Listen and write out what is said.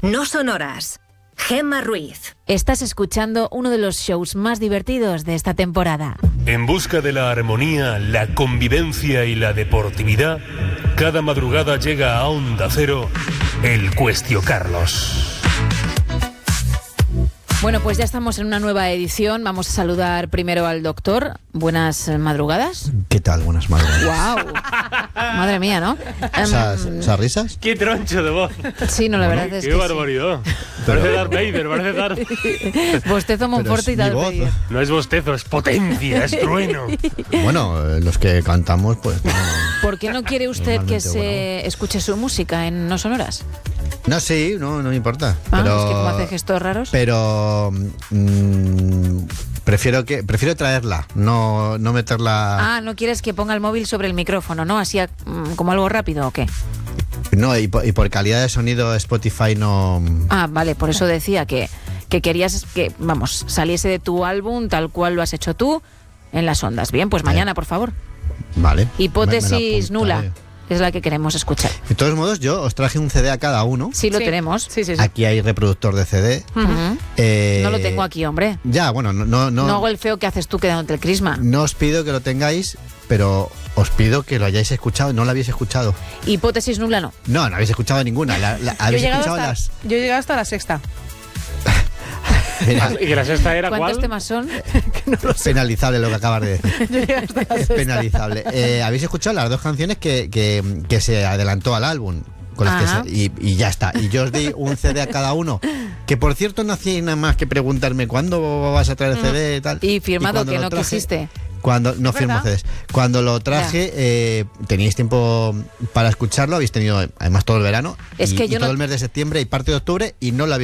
No sonoras. Gemma Ruiz. Estás escuchando uno de los shows más divertidos de esta temporada. En busca de la armonía, la convivencia y la deportividad, cada madrugada llega a Onda Cero el Cuestio Carlos. Bueno, pues ya estamos en una nueva edición. Vamos a saludar primero al doctor. Buenas madrugadas. ¿Qué tal? Buenas madrugadas. ¡Guau! Madre mía, ¿no? ¿Esas risas? ¡Qué troncho de voz! Sí, no, la verdad es que ¡Qué barbaridad! sí. Parece Darth Vader, parece Darth... Bostezo Monforte y tal. No es bostezo, es potencia, es trueno. Bueno, los que cantamos, pues... No, ¿Por qué no quiere usted que se escuche su música en No Sonoras? no, sí, no me importa. Ah, pero, es que como hace gestos raros. Pero... prefiero traerla, no meterla... Ah, ¿no quieres que ponga el móvil sobre el micrófono, no? Así como algo rápido, ¿o qué? No, y por calidad de sonido Spotify no... Ah, vale, por eso decía que querías que, vamos, saliese de tu álbum tal cual lo has hecho tú en las ondas. Bien, pues mañana, por favor. Vale. Hipótesis me la nula. apuntaré. Es la que queremos escuchar. De todos modos, yo os traje un CD a cada uno. Sí, lo tenemos. Sí. Aquí hay reproductor de CD. Ujú. No lo tengo aquí, hombre. Ya, bueno, no hago el feo que haces tú quedándote el crisma. No os pido que lo tengáis, pero os pido que lo hayáis escuchado. No lo habéis escuchado. Hipótesis nula no. No habéis escuchado ninguna. ¿Habéis escuchado las...? Yo he llegado hasta la sexta. Mira, ¿Y que la sexta era ¿Cuántos cuál? temas son? es penalizable lo que acabas de decir. Yo he llegado hasta la Es sexta. penalizable. ¿Habéis escuchado las dos canciones que se adelantó al álbum? Con las Ajá. y ya está. Y yo os di un CD a cada uno. Que por cierto no hacía nada más que preguntarme ¿cuándo vas a traer el CD y tal? Y firmado cuando que lo no quisiste. Cuando no firmo verdad. CDs. Cuando lo traje, teníais tiempo para escucharlo. Habéis tenido además todo el verano Es que y yo todo no- el mes de septiembre y parte de octubre y no lo habéis